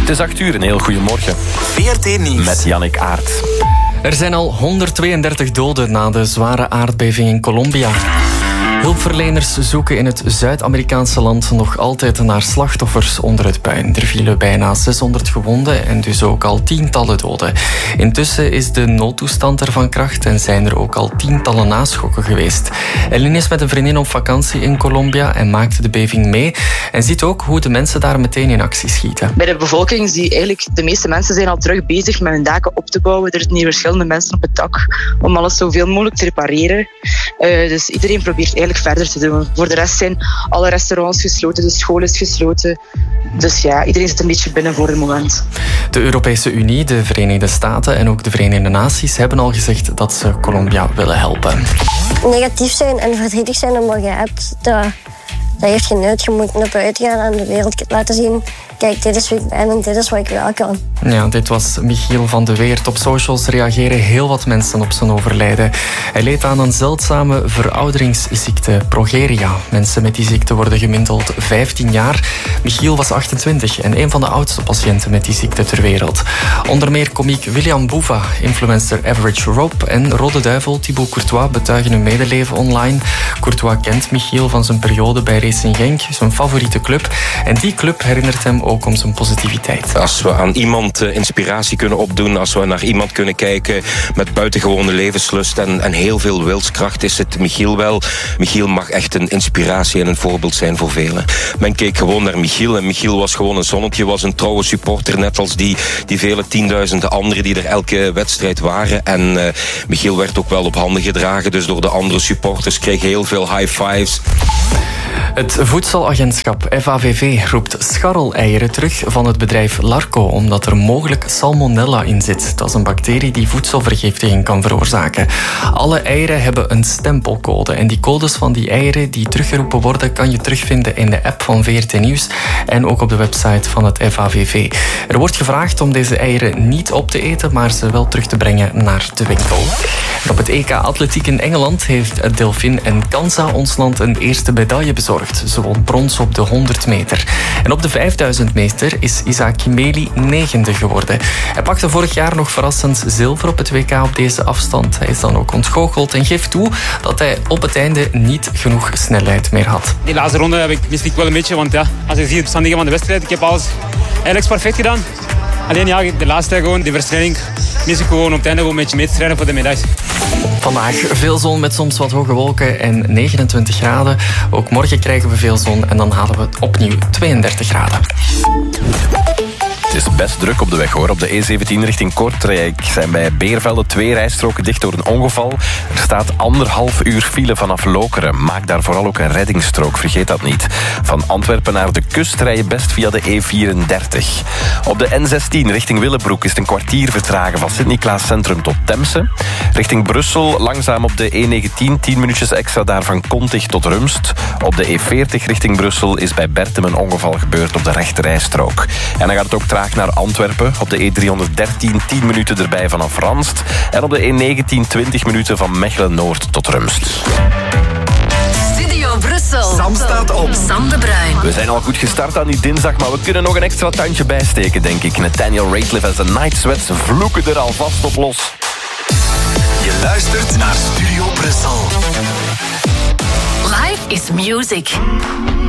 Het is 8:00, een heel goedemorgen. VRT Nieuws. Met Jannik Aert. Er zijn al 132 doden na de zware aardbeving in Colombia. Hulpverleners zoeken in het Zuid-Amerikaanse land nog altijd naar slachtoffers onder het puin. Er vielen bijna 600 gewonden en dus ook al tientallen doden. Intussen is de noodtoestand er van kracht en zijn er ook al tientallen naschokken geweest. Eline is met een vriendin op vakantie in Colombia en maakte de beving mee en ziet ook hoe de mensen daar meteen in actie schieten. Bij de bevolking zie je eigenlijk, de meeste mensen zijn al terug bezig met hun daken op te bouwen. Er zijn hier verschillende mensen op het dak om alles zoveel mogelijk te repareren. Dus iedereen probeert eigenlijk verder te doen. Voor de rest zijn alle restaurants gesloten, de school is gesloten. Dus ja, iedereen zit een beetje binnen voor het moment. De Europese Unie, de Verenigde Staten en ook de Verenigde Naties hebben al gezegd dat ze Colombia willen helpen. Negatief zijn en verdrietig zijn om wat je hebt, dat heeft geen nut. Je moet naar buiten gaan en de wereld laten zien. Kijk, dit is wie ik ben en dit is wat ik wel kan. Ja, dit was Michiel van de Weert. Op socials reageren heel wat mensen op zijn overlijden. Hij leed aan een zeldzame verouderingsziekte, progeria. Mensen met die ziekte worden gemiddeld 15 jaar. Michiel was 28 en een van de oudste patiënten met die ziekte ter wereld. Onder meer komiek William Boeva, influencer Average Rob en Rode Duivel Thibaut Courtois betuigen hun medeleven online. Courtois kent Michiel van zijn periode bij Racing Genk, zijn favoriete club. En die club herinnert hem ook om zijn positiviteit. Als we aan iemand inspiratie kunnen opdoen, als we naar iemand kunnen kijken met buitengewone levenslust en heel veel wilskracht, is het Michiel wel. Michiel mag echt een inspiratie en een voorbeeld zijn voor velen. Men keek gewoon naar Michiel en Michiel was gewoon een zonnetje, was een trouwe supporter, net als die vele tienduizenden anderen die er elke wedstrijd waren. En Michiel werd ook wel op handen gedragen, dus door de andere supporters, kreeg heel veel high fives. Het voedselagentschap FAVV roept scharreleieren terug van het bedrijf Larco omdat er mogelijk salmonella in zit. Dat is een bacterie die voedselvergiftiging kan veroorzaken. Alle eieren hebben een stempelcode en die codes van die eieren die teruggeroepen worden kan je terugvinden in de app van VRT Nieuws en ook op de website van het FAVV. Er wordt gevraagd om deze eieren niet op te eten, maar ze wel terug te brengen naar de winkel. En op het EK Atletiek in Engeland heeft Delphine Encansa ons land een eerste medaille bezorgd. Ze won brons op de 100 meter. En op de 5000 meter is Isaac Kimeli 9e geworden. Hij pakte vorig jaar nog verrassend zilver op het WK op deze afstand. Hij is dan ook ontgoocheld en geeft toe dat hij op het einde niet genoeg snelheid meer had. Die laatste ronde miste ik wel een beetje, want ja, als je ziet het verstandige van de wedstrijd, ik heb alles eigenlijk perfect gedaan. Alleen ja, de laatste gewoon, die versnelling, mis ik gewoon op het einde gewoon een beetje mee te strijden voor de medailles. Vandaag veel zon met soms wat hoge wolken en 29 graden. Ook morgen krijgen we veel zon en dan halen we opnieuw 32 graden. Het is best druk op de weg hoor. Op de E17 richting Kortrijk zijn bij Beervelde 2 rijstroken dicht door een ongeval. Er staat 1,5 uur file vanaf Lokeren. Maak daar vooral ook een reddingsstrook, vergeet dat niet. Van Antwerpen naar de kust rij je best via de E34. Op de N16 richting Willebroek is het een kwartier vertragen van Sint-Niklaas Centrum tot Temse. Richting Brussel langzaam op de E19, 10 minuutjes extra daar van Kontig tot Rumst. Op de E40 richting Brussel is bij Bertem een ongeval gebeurd op de rechterrijstrook. En dan gaat het ook traag naar Antwerpen. Op de E313 10 minuten erbij vanaf Ranst. En op de E19 20 minuten van Mechelen-Noord tot Rumst. Studio Brussel. Sam staat op. Sam de Bruin. We zijn al goed gestart aan die dinsdag, maar we kunnen nog een extra tandje bijsteken, denk ik. Nathaniel Rateliff en zijn Night Sweats vloeken er alvast op los. Je luistert naar Studio Brussel. Life is music.